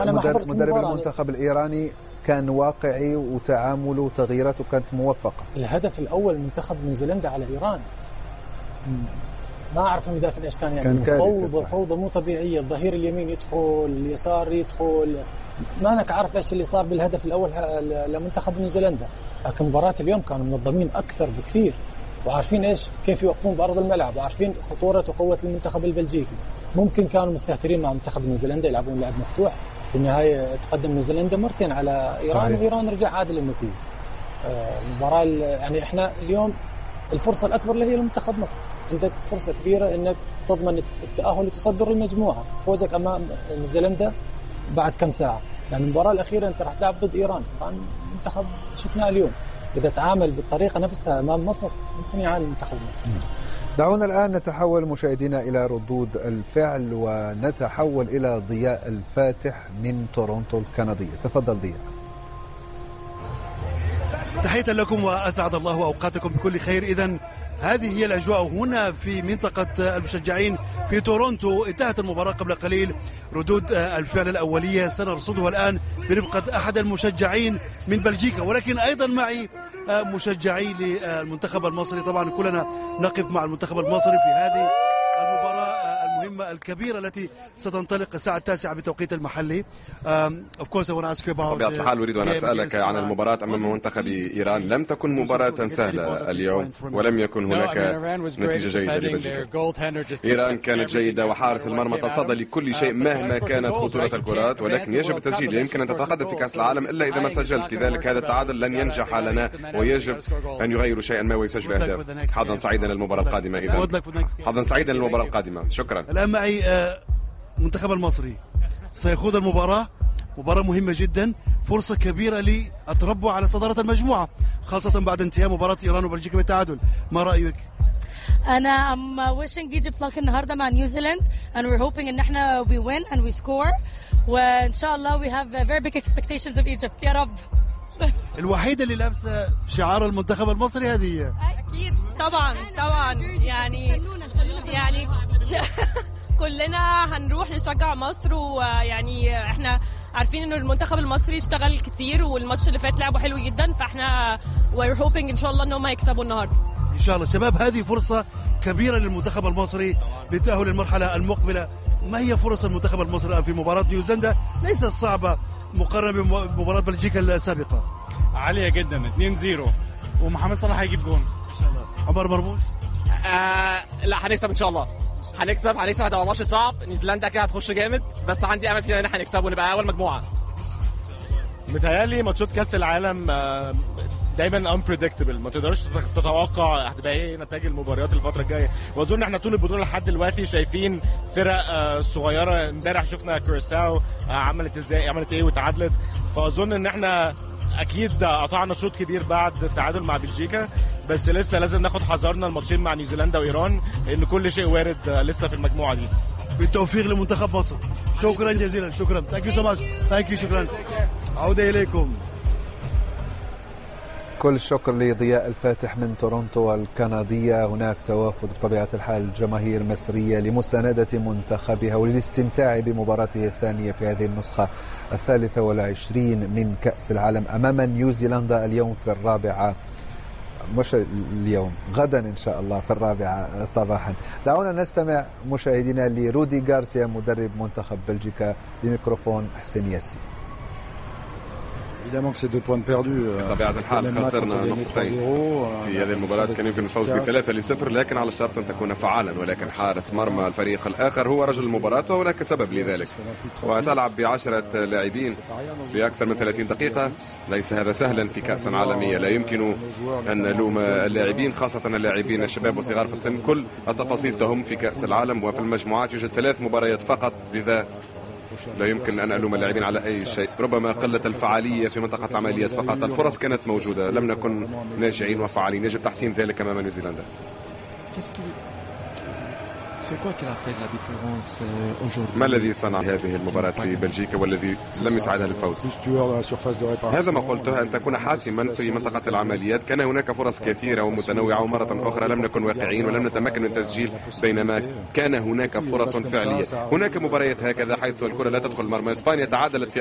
مدرب المنتخب الإيراني كان واقعي وتعامله وتغييراته كانت موفقة. الهدف الأول منتخب نيوزيلندا على إيران ما أعرف المدافع إيش كان يعني فوضى مو طبيعية. الظهير اليمين يدخل، اليسار يدخل، ما أنا عارف إيش اللي صار بالهدف الأول لمنتخب نيوزيلندا. لكن مباراة اليوم كانوا منظمين أكثر بكثير وعارفين إيش كيف يوقفون بأرض الملعب وعارفين خطورة وقوة المنتخب البلجيكي. ممكن كانوا مستهترين مع منتخب نيوزيلندا يلعبون لعب مفتوح. بالنهاية تقدم نيوزيلندا مرتين على إيران صحيح. وإيران رجع عادل النتيجة. المباراة يعني إحنا اليوم الفرصة الأكبر اللي هي لمنتخب مصر. عندك فرصة كبيرة إنك تضمن التأهل وتصدر المجموعة. فوزك أمام نيوزيلندا بعد كم ساعة، لأن المباراة الأخيرة أنت راح تلعب ضد إيران منتخب شفناه اليوم إذا تعامل بالطريقة نفسها أمام مصر ممكن يعاني منتخب مصر. دعونا الآن نتحول مشاهدينا إلى ردود الفعل ونتحول إلى ضياء الفاتح من تورونتو الكندية. تفضل ضياء. تحية لكم وأسعد الله أوقاتكم بكل خير. إذن هذه هي الأجواء هنا في منطقة المشجعين في تورونتو. انتهت المباراة قبل قليل. ردود الفعل الأولية سنرصدها الآن برفقة أحد المشجعين من بلجيكا، ولكن أيضا معي مشجعي للمنتخب المصري. طبعا كلنا نقف مع المنتخب المصري في هذه المباراة المهمة الكبيرة التي ستنطلق الساعة 9 بتوقيت المحلي. بطبيعة الحال أريد أن أسألك عن المباراة أمام منتخب إيران. لم تكن مباراة سهلة اليوم ولم يكن هناك نتيجة جيدة لبلجيكا. إيران كانت جيدة وحارس المرمى تصدى لكل شيء مهما كانت خطورة الكرات، ولكن يجب التسجيل. يمكن أن تتقدم في كأس العالم إلا إذا ما سجلت، لذلك هذا التعادل لن ينجح لنا ويجب أن يغيروا شيئا ما ويسجلوا أهداف. حظا سعيدا للمباراة القادمة. إذا حظا سعيدا للمباراة القادمة. شكرا. الآن معي منتخب المصري سيخوض المباراة، مباراة مهمة جدا، فرصة كبيرة للتربع على صدارة المجموعة خاصة بعد انتهاء مباراة إيران وبلجيكا بالتعادل. ما رأيك؟ أنا I'm wishing Egypt luck النهاردة مع نيوزيلاند and we're hoping إن احنا we win and we score وإن شاء الله we have very big expectations of Egypt. يا رب. الوحيدة اللي لابسة شعار المنتخب المصري هذه. أكيد طبعا يعني كلنا هنروح نشجع مصر، ويعني احنا عارفين انه المنتخب المصري اشتغل كتير والماتش اللي فات لعبه حلو جدا، فاحنا we're hoping ان شاء الله انهم هيكسبوا النهارده ان شاء الله. شباب هذه فرصة كبيرة للمنتخب المصري للتأهل للمرحلة المقبلة. ما هي فرص المنتخب المصري في مباراة نيوزيلندا؟ ليست صعبة مقارنة بمباراة بلجيكا السابقة. عالية جدا 2-0 ومحمد صلاح هيجيب جون ان شاء الله. عمر مرموش. لا هنكسب ان شاء الله. هنكسب هتبقى ماتش صعب. نيوزيلندا كده هتخش جامد، بس عندي امل فينا ان احنا هنكسب ونبقى اول مجموعه. متهيألي ماتشات كاس العالم دايما unpredictable، ما تقدرش تتوقع هتبقى ايه نتائج المباريات الفتره الجايه. واظن احنا طول البطوله لحد دلوقتي شايفين فرق صغيره. امبارح شفنا كورساو عملت ايه وتعادلت. فاظن ان احنا اكيد قطعنا شوط كبير بعد التعادل مع بلجيكا، بس لسه لازم ناخد حذرنا الماتشين مع نيوزيلندا وايران ان كل شيء وارد لسه في المجموعه دي. بالتوفيق لمنتخب مصر. شكرا جزيلا. شكرا. ثانك يو سو ماتش. ثانك يو. شكرا. عودة اليكم. كل الشكر لضياء الفاتح من تورونتو الكندية. هناك توافد بطبيعة الحال جماهير مصرية لمساندة منتخبها وللاستمتاع بمباراته الثانية في هذه النسخة 23 من كأس العالم أمام نيوزيلندا اليوم في 4 مش اليوم غدا إن شاء الله في 4 صباحا. دعونا نستمع مشاهدينا لرودي غارسيا مدرب منتخب بلجيكا بميكروفون حسين ياسين. بطبيعة الحال خسرنا نقطتين في هذه المباراة. كان يمكن الفوز ب3-0 لكن على الشرط أن تكون فعالا، ولكن حارس مرمى الفريق الآخر هو رجل المباراة وهناك سبب لذلك. وتلعب ب10 لاعبين بأكثر من 30 دقيقة. ليس هذا سهلا في كأس عالمية. لا يمكن أن نلوم اللاعبين، خاصة اللاعبين الشباب وصغار في السن. كل التفاصيل تهم في كأس العالم، وفي المجموعات يوجد 3 مباريات فقط، لذا لا يمكن أن ألوم اللاعبين على أي شيء. ربما قلة الفعالية في منطقة العمليات فقط. الفرص كانت موجودة، لم نكن ناجعين وفعالين. يجب تحسين ذلك أمام نيوزيلندا. ما الذي صنع هذه المباراة في بلجيكا والذي لم يساعدها للفوز؟ هذا ما قلته، أن تكون حاسما في منطقة العمليات. كان هناك فرص كثيرة ومتنوعة، ومرة أخرى لم نكن واقعيين ولم نتمكن من التسجيل، بينما كان هناك فرص فعلية. هناك مباريات هكذا حيث الكرة لا تدخل مرمى. إسبانيا تعادلت في